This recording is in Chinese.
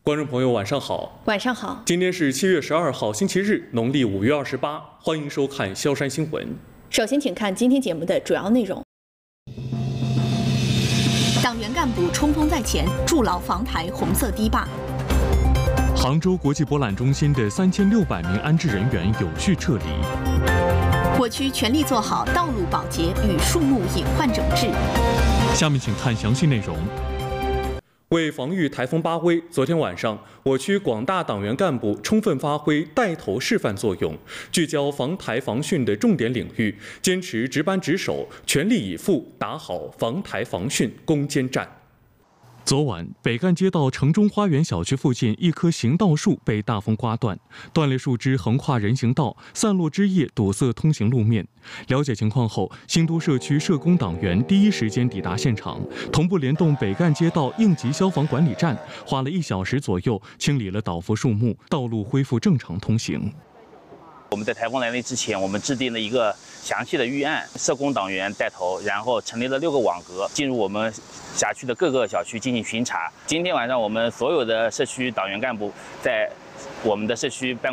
观众朋友，晚上好。 晚上好。 今天是7月12号，星期日，农历5月28。欢迎收看萧山新闻。 首先，请看今天节目的主要内容。党员干部冲锋在前，筑牢防台红色堤坝。 杭州国际博览中心的3600名安置人员有序撤离。 我区全力做好道路保洁与树木隐患整治。 下面请看详细内容。为防御台风巴威，昨天晚上，我区广大党员干部充分发挥带头示范作用，聚焦防台防汛的重点领域，坚持值班值守，全力以赴打好防台防汛攻坚战。昨晚，北干街道城中花园小区附近一棵行道树被大风刮断，断裂树枝横跨人行道，散落枝叶堵塞通行路面。了解情况后，新都社区社工党员第一时间抵达现场，同步联动北干街道应急消防管理站，花了1小时左右清理了倒伏树木，道路恢复正常通行。 我们在台风来临之前，我们制定了一个详细的预案，社工党员带头，然后成立了6个网格，进入我们辖区的各个小区进行巡查。今天晚上，我们所有的社区党员干部在我们的社区办